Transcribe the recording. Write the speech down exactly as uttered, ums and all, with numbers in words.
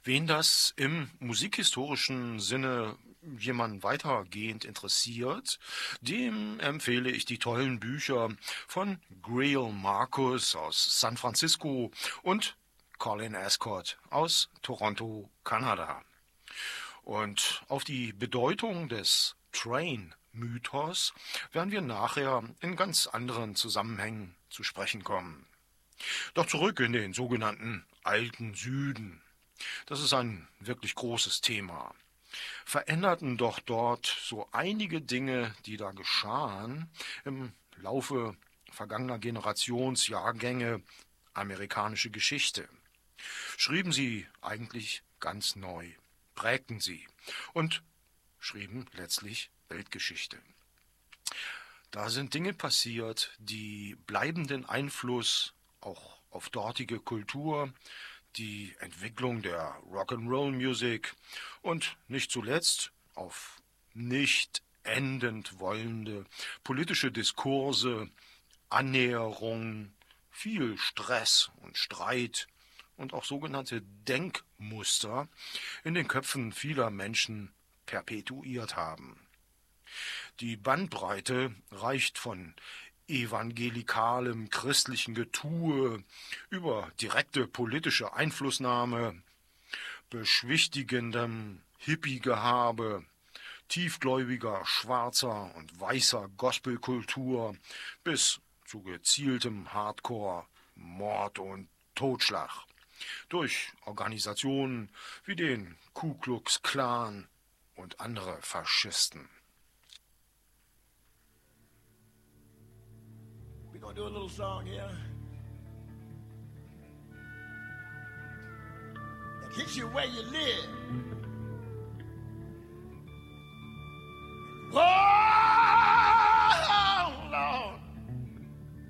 Wen das im musikhistorischen Sinne jemand weitergehend interessiert, dem empfehle ich die tollen Bücher von Greil Marcus aus San Francisco und Colin Ascot aus Toronto, Kanada. Und auf die Bedeutung des Train-Mythos werden wir nachher in ganz anderen Zusammenhängen zu sprechen kommen. Doch zurück in den sogenannten Alten Süden. Das ist ein wirklich großes Thema. Veränderten doch dort so einige Dinge, die da geschahen, im Laufe vergangener Generationsjahrgänge amerikanische Geschichte. Schrieben sie eigentlich ganz neu, prägten sie und schrieben letztlich Weltgeschichte. Da sind Dinge passiert, die bleibenden Einfluss auch auf dortige Kultur, die Entwicklung der Rock'n'Roll-Musik und nicht zuletzt auf nicht endend wollende politische Diskurse, Annäherung, viel Stress und Streit und auch sogenannte Denkmuster in den Köpfen vieler Menschen perpetuiert haben. Die Bandbreite reicht von evangelikalem christlichen Getue über direkte politische Einflussnahme, beschwichtigendem Hippie-Gehabe, tiefgläubiger schwarzer und weißer Gospelkultur bis zu gezieltem Hardcore, Mord und Totschlag durch Organisationen wie den Ku Klux Klan und andere Faschisten. We're gonna do a little song here that hits you where you live.